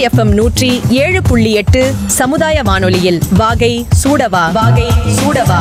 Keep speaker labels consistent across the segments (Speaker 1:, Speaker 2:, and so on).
Speaker 1: FM 107.8 சமுதாய வானொலியில் வாகை சூடவா வாகை சூடவா.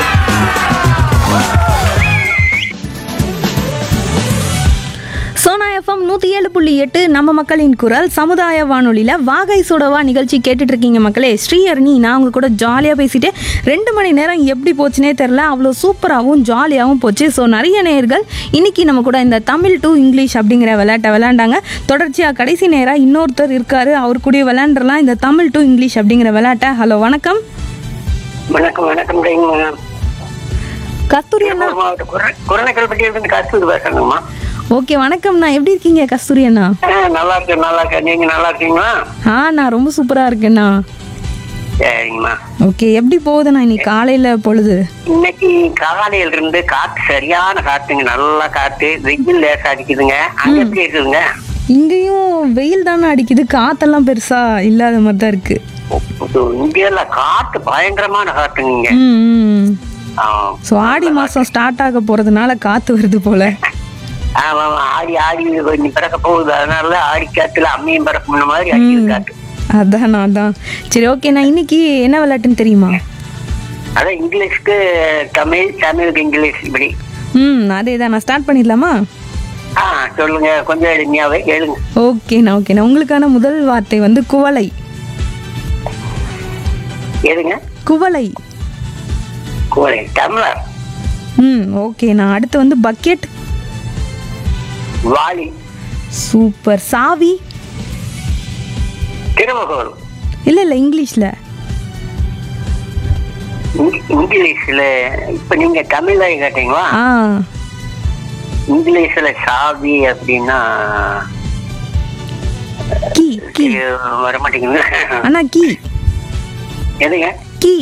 Speaker 2: சோனா எஃப்எம் 107.8 நம்ம மக்களின் குரல் சமுதாய வானொலியில் வாகை சுடவா நிகழ்ச்சி கேட்டுட்டு இருக்கீங்க மக்களே. ஸ்ரீஹரணி நான் உங்க கூட ஜாலியாக பேசிட்டு 2 மணி நேரம் எப்படி போச்சுனே தெரில, அவ்வளோ சூப்பராகவும் ஜாலியாகவும் போச்சு. ஸோ நிறைய நேயர்கள் இன்னைக்கு நம்ம கூட இந்த தமிழ் டு இங்கிலீஷ் அப்படிங்கிற விளையாட்டை விளையாண்டாங்க. தொடர்ச்சியாக கடைசி நேராக இன்னொருத்தர் இருக்காரு, அவர் கூட விளையாண்டுலாம் இந்த தமிழ் டு இங்கிலீஷ் அப்படிங்கிற விளையாட்டை. ஹலோ வணக்கம்.
Speaker 3: வணக்கம் வணக்கம்.
Speaker 2: கஸ்தூரி அண்ணா.
Speaker 3: குரணக்கல்பட்டியிலிருந்து கஸ்தூரி பேசுறேங்கம்மா.
Speaker 2: ஓகே வணக்கம்ண்ணா, எப்படி இருக்கீங்க கஸ்தூரி அண்ணா?
Speaker 3: நல்லா இருக்கேன் நல்லா இருக்கேன். நீங்க நல்லா இருக்கீங்களா?
Speaker 2: நான் ரொம்ப சூப்பரா இருக்கேண்ணா.
Speaker 3: சரிங்கம்மா.
Speaker 2: ஓகே, எப்படி போகுதுண்ணா இன்னைக்கு காலையில பொழுது?
Speaker 3: இன்னைக்கு காலையில இருந்து காத்து சரியான காத்துங்க, நல்லா காத்து, வெயில் லேசா அடிக்குதுங்க. அங்க எப்படி இருக்குதுங்க?
Speaker 2: இங்கேயும் வெயில் தானே அடிக்குது, காத்தெல்லாம் பெருசா இல்லாத மாதிரி தான் இருக்கு.
Speaker 3: இங்க எல்லாம் காத்து பயங்கரமான காத்துங்க.
Speaker 2: ஸோ ஆடி மாசம் ஸ்டார்ட் ஆக போறதுனால காத்து வருது போல.
Speaker 3: ஆமா ஆடி ஆடி கொஞ்சம் பிறக்க போகுது, அதனால ஆடி காத்துல அம்மியும் பிறக்குற மாதிரி அடிக்குது காத்து.
Speaker 2: அதான். சரி ஓகே, நான் இன்னைக்கு என்ன விளையாட்டுன்னு தெரியுமா?
Speaker 3: அதான் இங்கிலீஷ்க்கு தமிழ், தமிழுக்கு இங்கிலீஷ், இப்படி.
Speaker 2: அதே தான். நான் ஸ்டார்ட் பண்ணிடலாமா?
Speaker 3: சொல்லுங்க, கொஞ்சம் எளிமையாவே கேளுங்க.
Speaker 2: ஓகேண்ணா. உங்களுக்கான முதல் வார்த்தை வந்து குவளை.
Speaker 3: எதுங்க?
Speaker 2: குவளை.
Speaker 3: குவளை டம்ளர்.
Speaker 2: ஓகேண்ணா. அடுத்து வந்து பக்கெட்.
Speaker 3: வாளி.
Speaker 2: சூப்பர். சாவி.
Speaker 3: திருமகோல்.
Speaker 2: இல்ல இங்கிலீஷ்ல.
Speaker 3: இங்கிலீஷ்ல இப்ப நீங்க தமிழ்ல கேட்டீங்களா? இங்கிலீஷ்ல சாவி அப்படின்னா
Speaker 2: கீ. கீ
Speaker 3: வர மாட்டேங்குது
Speaker 2: அண்ணா. கீ.
Speaker 3: எதுங்க?
Speaker 2: கீ.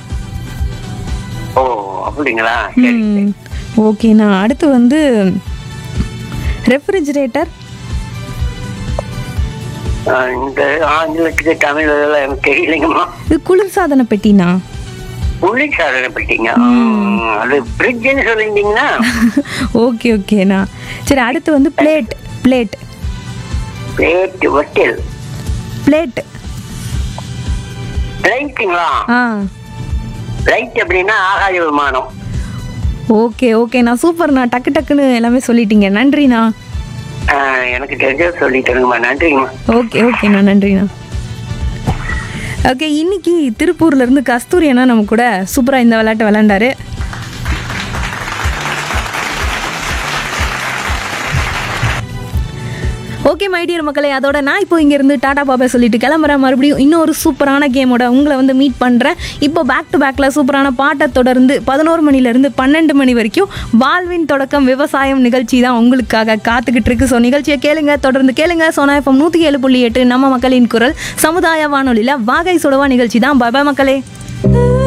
Speaker 3: ஓ அப்படிங்களா?
Speaker 2: ஓகேண்ணா. அடுத்து வந்து ரெஃப்ரிஜிரேட்டர்.
Speaker 3: இந்த ஆங்கிலத்துக்கு தமிழ் எனக்கு தெரியலைங்கம்மா.
Speaker 2: இது குளிர்சாதன பெட்டினா?
Speaker 3: குளிர்சாதன பெட்டிங்க, அது ஃப்ரிட்ஜ்னு சொல்லிட்டீங்கன்னா.
Speaker 2: ஓகேண்ணா. சரி அடுத்து வந்து plate. Plate.
Speaker 3: Plate Vattal.
Speaker 2: Plate.
Speaker 3: பிளைட்டுங்களா? Flight அப்படின்னா ஆகாய விமானம்.
Speaker 2: ஓகேண்ணா. சூப்பர்ண்ணா, டக்கு டக்குன்னு எல்லாமே சொல்லிட்டீங்க. நன்றிண்ணா.
Speaker 3: எனக்கு தெரிஞ்சது சொல்லிட்டேங்கம்மா. நன்றிங்கம்மா.
Speaker 2: ஓகேண்ணா. நன்றிண்ணா. ஓகே, இன்னைக்கு திருப்பூர்ல இருந்து கஸ்தூரி அண்ணா நம்ம கூட சூப்பரா இந்த விளையாட்டை விளையாண்டாரு. ஓகே மை டியர் மக்களே, அதோட நான் இப்போ இங்கேருந்து டாடா பாபா சொல்லிட்டு கிளம்புறேன். மறுபடியும் இன்னொரு சூப்பரான கேமோட உங்களை வந்து மீட் பண்ணுறேன். இப்போ பேக் டு பேக்கில் சூப்பரான பாட்டை தொடர்ந்து 11 மணிலேருந்து 12 மணி வரைக்கும் வாழ்வின் தொடக்கம் விவசாயம் நிகழ்ச்சி தான் உங்களுக்காக காத்துக்கிட்டு இருக்கு. ஸோ நிகழ்ச்சியை கேளுங்க, தொடர்ந்து கேளுங்க. சோனா எஃப்எம் 107.8 நம்ம மக்களின் குரல் சமுதாய வானொலியில் வாகை சுடவா நிகழ்ச்சி தான். பாய் மக்களே.